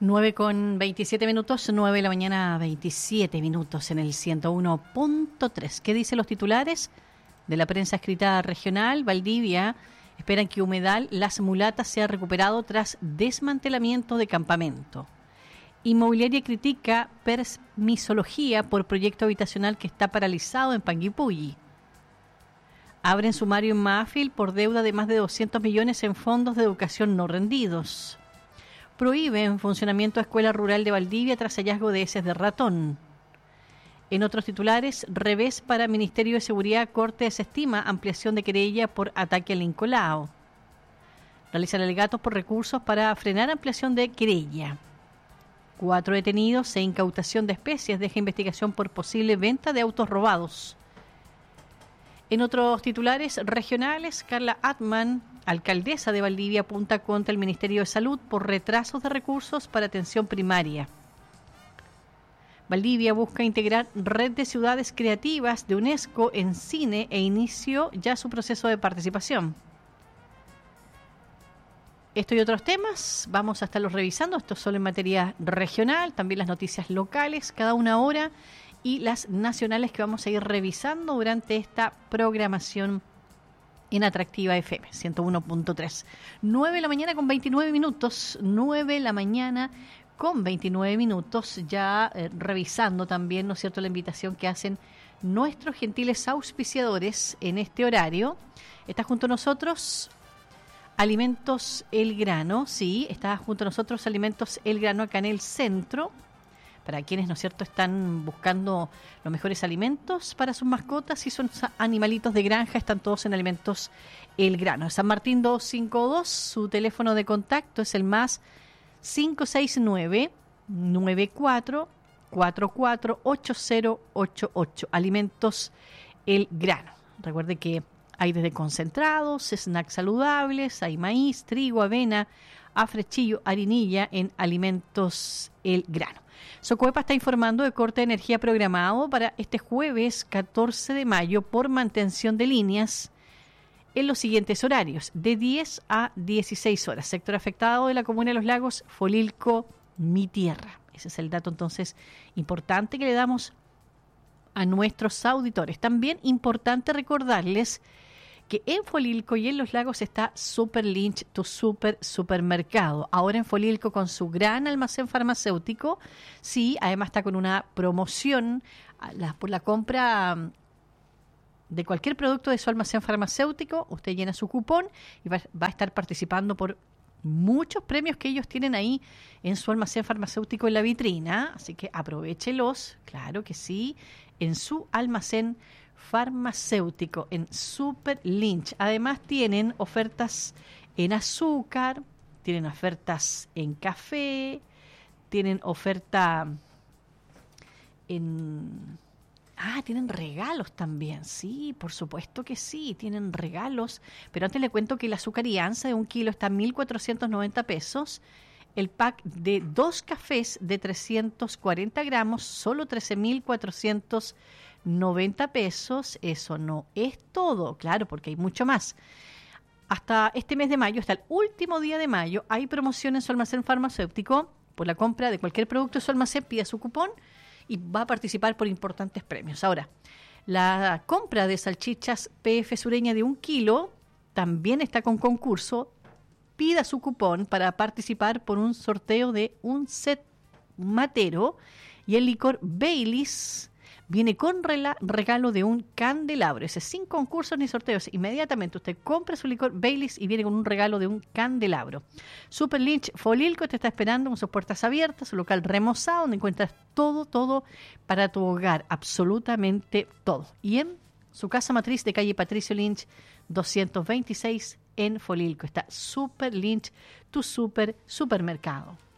9:27, 9 de la mañana, 27 minutos en el 101.3. ¿Qué dicen los titulares de la prensa escrita regional? Valdivia esperan que Humedal Las Mulatas sea recuperado tras desmantelamiento de campamento. Inmobiliaria critica permisología por proyecto habitacional que está paralizado en Panguipulli. Abren sumario en Mafil por deuda de más de 200 millones en fondos de educación no rendidos. Prohíben funcionamiento a Escuela Rural de Valdivia tras hallazgo de heces de ratón. En otros titulares, revés para Ministerio de Seguridad, Corte desestima ampliación de querella por ataque al Incolao. Realizan alegatos por recursos para frenar ampliación de querella. 4 detenidos e incautación de especies, deja investigación por posible venta de autos robados. En otros titulares regionales, Carla Atman, alcaldesa de Valdivia, apunta contra el Ministerio de Salud por retrasos de recursos para atención primaria. Valdivia busca integrar red de ciudades creativas de UNESCO en cine e inició ya su proceso de participación. Esto y otros temas vamos a estarlos revisando. Esto solo en materia regional, también las noticias locales cada una hora y las nacionales que vamos a ir revisando durante esta programación en Atractiva FM 101.3. 9 de la mañana con 29 minutos. 9 de la mañana con 29 minutos. Ya revisando también, ¿no es cierto?, la invitación que hacen nuestros gentiles auspiciadores en este horario. Está junto a nosotros Alimentos El Grano, sí, está junto a nosotros Alimentos El Grano acá en el centro. Para quienes, ¿no es cierto?, están buscando los mejores alimentos para sus mascotas y son animalitos de granja, están todos en Alimentos El Grano. San Martín 252, su teléfono de contacto es el más 569-9444-8088. Alimentos El Grano. Recuerde que hay desde concentrados, snacks saludables, hay maíz, trigo, avena, afrechillo, harinilla en Alimentos El Grano. Socoepa está informando de corte de energía programado para este jueves 14 de mayo por mantención de líneas en los siguientes horarios, de 10 a 16 horas. Sector afectado de la comuna de Los Lagos, Folilco, Mi Tierra. Ese es el dato entonces importante que le damos a nuestros auditores. También importante recordarles que en Folilco y en Los Lagos está Super Lynch, tu supermercado. Ahora en Folilco con su gran almacén farmacéutico, sí, además está con una promoción por la compra de cualquier producto de su almacén farmacéutico. Usted llena su cupón y va a estar participando por muchos premios que ellos tienen ahí en su almacén farmacéutico en la vitrina. Así que aprovéchelos, claro que sí, en su almacén farmacéutico en Super Lynch. Además tienen ofertas en azúcar, tienen ofertas en café, tienen oferta en... tienen regalos también, sí, por supuesto que sí, tienen regalos, pero antes le cuento que la azucarianza de 1 kilo está a 1.490 pesos, el pack de 2 cafés de 340 gramos, solo 13.490 pesos, eso no es todo, claro, porque hay mucho más. Hasta este mes de mayo, hasta el último día de mayo, hay promoción en su almacén farmacéutico por la compra de cualquier producto de su almacén, pida su cupón y va a participar por importantes premios. Ahora, la compra de salchichas PF Sureña de 1 kilo también está con concurso. Pida su cupón para participar por un sorteo de un set matero y el licor Baileys viene con regalo de un candelabro. Ese sin concursos ni sorteos. Inmediatamente usted compra su licor Baileys y viene con un regalo de un candelabro. Super Lynch Folilco te está esperando con sus puertas abiertas, su local remozado, donde encuentras todo para tu hogar, absolutamente todo. Y en su casa matriz de calle Patricio Lynch 226 en Folilco está Super Lynch, tu supermercado.